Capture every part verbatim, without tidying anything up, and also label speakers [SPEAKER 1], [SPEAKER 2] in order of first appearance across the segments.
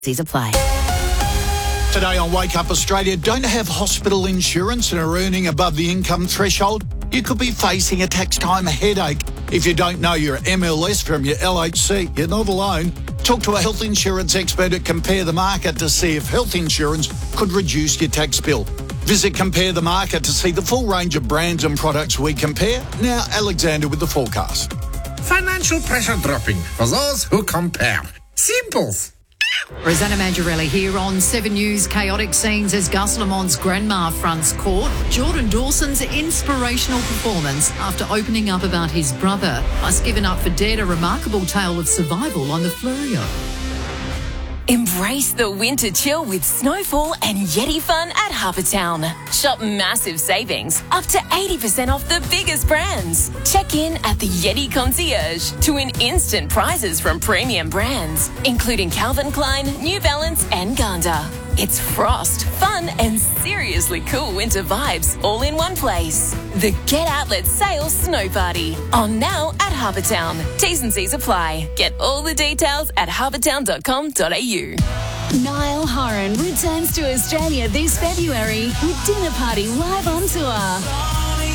[SPEAKER 1] These apply.
[SPEAKER 2] Today on Wake Up Australia, don't have hospital insurance and are earning above the income threshold? You could be facing a tax time headache. If you don't know your M L S from your L H C, you're not alone. Talk to a health insurance expert at Compare the Market to see if health insurance could reduce your tax bill. Visit Compare the Market to see the full range of brands and products we compare. Now, Alexander with the forecast.
[SPEAKER 3] Financial pressure dropping for those who compare. Simples.
[SPEAKER 4] Rosanna Mangiarelli here on Seven News. Chaotic scenes as Gus Lamont's grandma fronts court. Jordan Dawson's inspirational performance after opening up about his brother. Plus, given up for dead, a remarkable tale of survival on the Fleurieu.
[SPEAKER 5] Embrace the winter chill with snowfall and Yeti fun at Harbourtown. Shop massive savings, up to eighty percent off the biggest brands. Check in at the Yeti Concierge to win instant prizes from premium brands, including Calvin Klein, New Balance and Ganda. It's frost, fun and seriously cool winter vibes all in one place. The Get Outlet Sales Snow Party, on now at Harbourtown. T's and C's apply. Get all the details at harbourtown dot com dot a u.
[SPEAKER 6] Niall Horan returns to Australia this February with Dinner Party live on tour.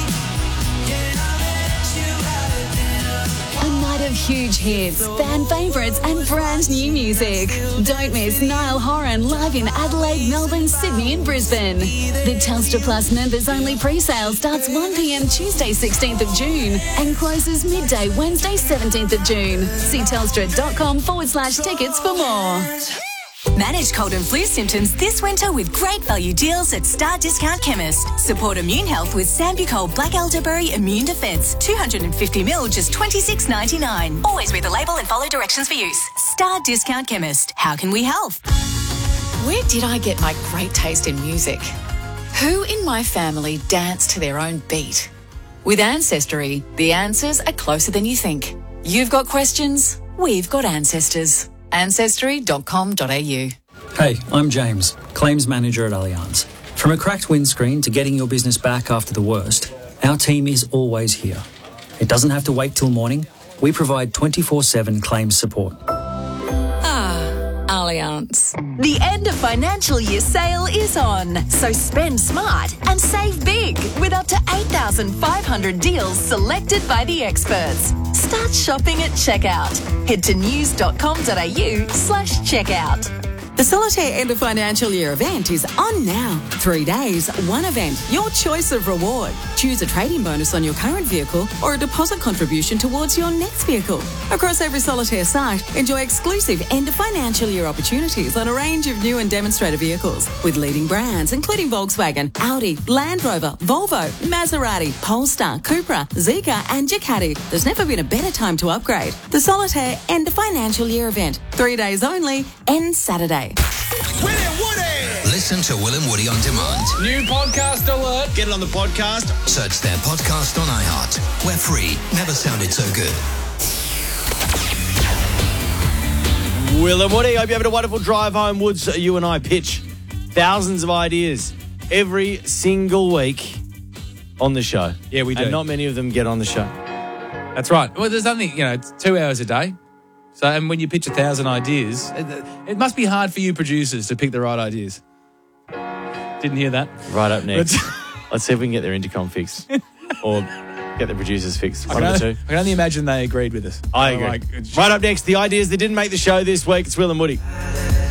[SPEAKER 6] A night of huge hits, fan favourites and brand new music. Don't miss Niall Horan live in Adelaide, Melbourne, Sydney and Brisbane. The Telstra Plus members only pre-sale starts one p m Tuesday sixteenth of June and closes midday Wednesday seventeenth of June. See telstra.com forward slash tickets for more.
[SPEAKER 7] Manage cold and flu symptoms this winter with great value deals at Star Discount Chemist. Support immune health with Sambucol Black Elderberry Immune Defence. two hundred fifty mil, just twenty-six ninety-nine. Always read the label and follow directions for use. Star Discount Chemist. How can we help?
[SPEAKER 8] Where did I get my great taste in music? Who in my family danced to their own beat? With Ancestry, the answers are closer than you think. You've got questions, we've got ancestors. ancestry dot com dot a u.
[SPEAKER 9] Hey, I'm James, Claims Manager at Allianz. From a cracked windscreen to getting your business back after the worst, our team is always here. It doesn't have to wait till morning. We provide twenty-four seven claims support.
[SPEAKER 8] Ah, Allianz.
[SPEAKER 7] The end of financial year sale is on, so spend smart and save big with up to eight thousand five hundred deals selected by the experts. Start shopping at checkout. Head to news dot com dot a u slash checkout.
[SPEAKER 10] The Solitaire End of Financial Year event is on now. Three days, one event, your choice of reward. Choose a trading bonus on your current vehicle or a deposit contribution towards your next vehicle. Across every Solitaire site, enjoy exclusive End of Financial Year opportunities on a range of new and demonstrator vehicles with leading brands including Volkswagen, Audi, Land Rover, Volvo, Maserati, Polestar, Cupra, Zeekr and Ducati. There's never been a better time to upgrade. The Solitaire End of Financial Year event. Three days only, ends Saturday.
[SPEAKER 11] Will and Woody! Listen to Will and Woody on demand.
[SPEAKER 12] New podcast alert.
[SPEAKER 11] Get it on the podcast. Search their podcast on iHeart. We're free. Never sounded so good.
[SPEAKER 13] Will and Woody, hope you're having a wonderful drive home. Woods, you and I pitch thousands of ideas every single week on the show.
[SPEAKER 12] Yeah, we do.
[SPEAKER 13] And not many of them get on the show.
[SPEAKER 12] That's right. Well, there's only, you know, it's two hours a day. So, and when you pitch a thousand ideas, it, it must be hard for you producers to pick the right ideas. Didn't hear that.
[SPEAKER 13] Right up next. Let's see if we can get their intercom fixed. Or get the producers fixed. One of the two.
[SPEAKER 12] I can only imagine they agreed with us.
[SPEAKER 13] I
[SPEAKER 12] oh,
[SPEAKER 13] agree.
[SPEAKER 12] Like,
[SPEAKER 13] right up next, the ideas that didn't make the show this week. It's Will and Woody.